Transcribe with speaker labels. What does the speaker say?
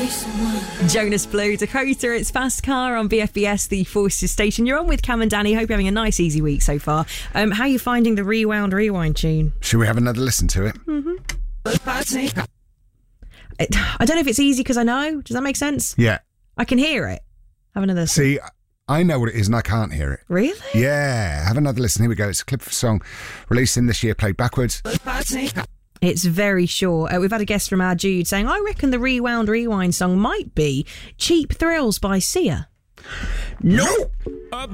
Speaker 1: Jonas Blue, Dakota, it's Fast Car on BFBS, the Forces station. You're on with Cam and Danny. Hope you're having a nice, easy week so far. How are you finding the Rewind tune?
Speaker 2: Should we have another listen to it?
Speaker 1: I don't know if it's easy because I know. Does that make sense?
Speaker 2: Yeah.
Speaker 1: I can hear it. Have another listen.
Speaker 2: See, I know what it is and I can't hear it.
Speaker 1: Really?
Speaker 2: Yeah. Have another listen. Here we go. It's a clip of a song released in this year, played backwards.
Speaker 1: It's very short. We've had a guest from our Jude saying, I reckon the Rewind song might be Cheap Thrills by Sia.
Speaker 2: No!